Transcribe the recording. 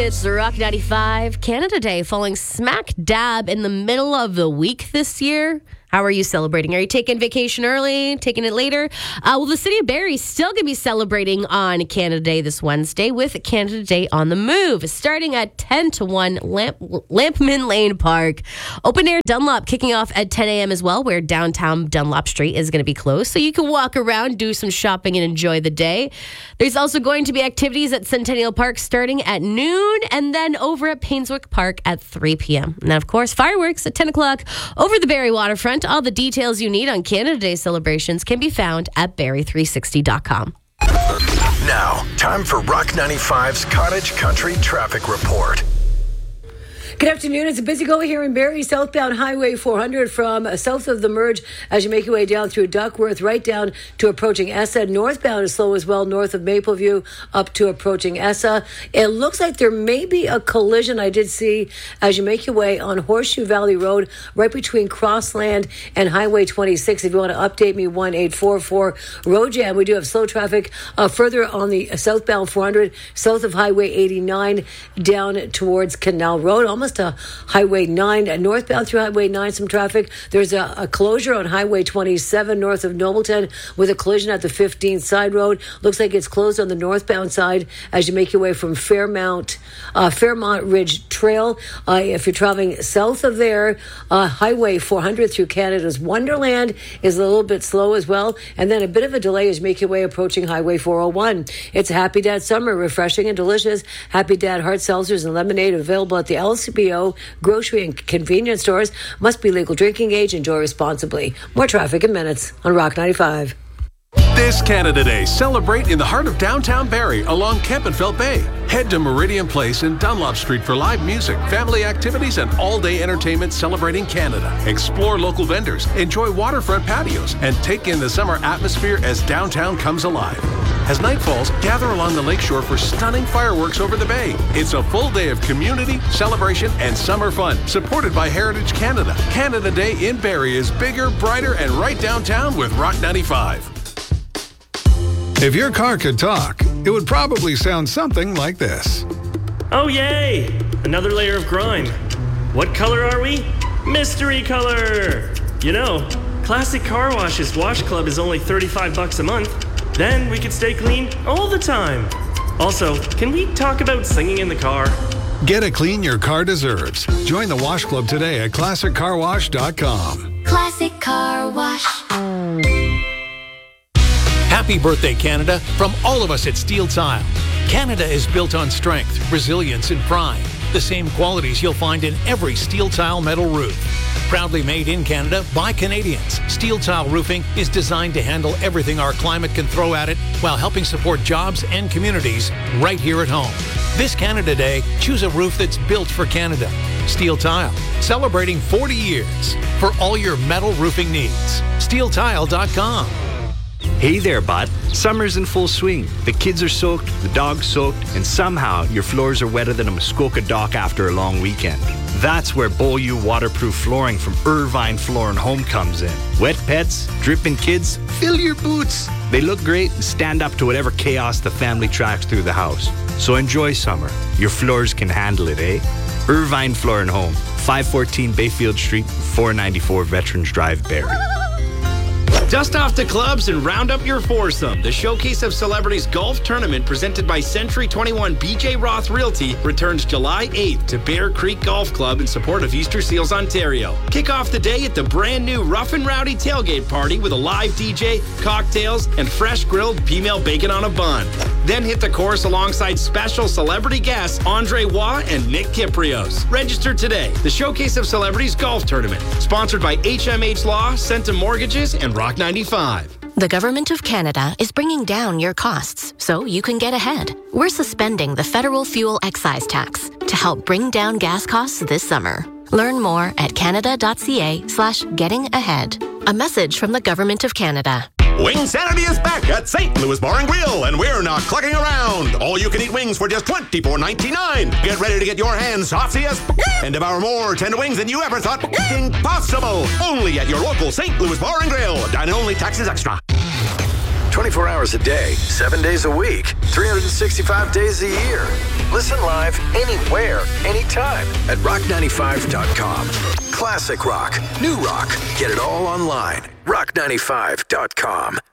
It's Rock 95 Canada Day, falling smack dab in the middle of the week this year. How are you celebrating? Are you taking vacation early, taking it later? Well, the city of Barrie is still going to be celebrating on Canada Day this Wednesday with Canada Day on the Move, starting at 10 to 1 Lampman Lane Park. Open air Dunlop kicking off at 10 a.m. as well, where downtown Dunlop Street is going to be closed, so you can walk around, do some shopping, and enjoy the day. There's also going to be activities at Centennial Park starting at noon, and then over at Painswick Park at 3 p.m. And then, of course, fireworks at 10 o'clock over the Barrie waterfront. All the details you need on Canada Day celebrations can be found at barrie360.com. Now, time for Rock 95's Cottage Country Traffic Report. Good afternoon. It's a busy go here in Barrie, southbound Highway 400 from south of the merge as you make your way down through Duckworth, right down to approaching Essa. Northbound is slow as well, north of Mapleview up to approaching Essa. It looks like there may be a collision I did see as you make your way on Horseshoe Valley Road, right between Crossland and Highway 26. If you want to update me, 1-844 road jam. We do have slow traffic further on the southbound 400, south of Highway 89, down towards Canal Road, almost to Highway 9, northbound through Highway 9, some traffic. There's a closure on Highway 27 north of Nobleton with a collision at the 15th Side Road. Looks like it's closed on the northbound side as you make your way from Fairmont Ridge Trail. If you're traveling south of there, Highway 400 through Canada's Wonderland is a little bit slow as well. And then a bit of a delay as you make your way approaching Highway 401. It's a Happy Dad summer, refreshing and delicious. Happy Dad hard seltzers and lemonade available at the LCBO grocery and convenience stores. Must be legal drinking age. Enjoy responsibly. More traffic in minutes on Rock 95. This Canada Day, celebrate in the heart of downtown Barrie along Kempenfelt Bay. Head to Meridian Place in Dunlop Street for live music, family activities, and all-day entertainment celebrating Canada. Explore local vendors, enjoy waterfront patios, and take in the summer atmosphere as downtown comes alive. As night falls, gather along the lakeshore for stunning fireworks over the bay. It's a full day of community, celebration, and summer fun, supported by Heritage Canada. Canada Day in Barrie is bigger, brighter, and right downtown with Rock 95. If your car could talk, it would probably sound something like this. Oh, yay! Another layer of grime. What color are we? Mystery color! You know, Classic Car Wash's Wash Club is only $35 a month. Then we could stay clean all the time. Also, can we talk about singing in the car? Get a clean your car deserves. Join the Wash Club today at ClassicCarWash.com. Classic Car Wash. Happy birthday, Canada, from all of us at Steel Tile. Canada is built on strength, resilience, and pride. The same qualities you'll find in every Steel Tile metal roof. Proudly made in Canada by Canadians, Steel Tile Roofing is designed to handle everything our climate can throw at it while helping support jobs and communities right here at home. This Canada Day, choose a roof that's built for Canada. Steel Tile, celebrating 40 years for all your metal roofing needs. SteelTile.com. Hey there, bud. Summer's in full swing. The kids are soaked, the dog's soaked, and somehow your floors are wetter than a Muskoka dock after a long weekend. That's where Beaulieu waterproof flooring from Irvine Floor and Home comes in. Wet pets, dripping kids, fill your boots. They look great and stand up to whatever chaos the family tracks through the house. So enjoy summer. Your floors can handle it, eh? Irvine Floor and Home, 514 Bayfield Street, 494 Veterans Drive, Barrie. Dust off the clubs and round up your foursome. The Showcase of Celebrities Golf Tournament presented by Century 21 BJ Roth Realty returns July 8th to Bear Creek Golf Club in support of Easter Seals, Ontario. Kick off the day at the brand new Rough and Rowdy tailgate party with a live DJ, cocktails, and fresh grilled female bacon on a bun. Then hit the course alongside special celebrity guests Andre Waugh and Nick Kiprios. Register today. The Showcase of Celebrities Golf Tournament, sponsored by HMH Law, Centum Mortgages, and Rock 95. The Government of Canada is bringing down your costs so you can get ahead. We're suspending the federal fuel excise tax to help bring down gas costs this summer. Learn more at canada.ca/gettingahead. A message from the Government of Canada. Wingsanity is back at St. Louis Bar and Grill, and we're not clucking around. All you can eat wings for just $24.99. Get ready to get your hands saucy as and devour more tender wings than you ever thought possible. Only at your local St. Louis Bar and Grill. Dine only, taxes extra. 24 hours a day, 7 days a week, 365 days a year. Listen live anywhere, anytime at rock95.com. Classic rock, new rock. Get it all online. rock95.com.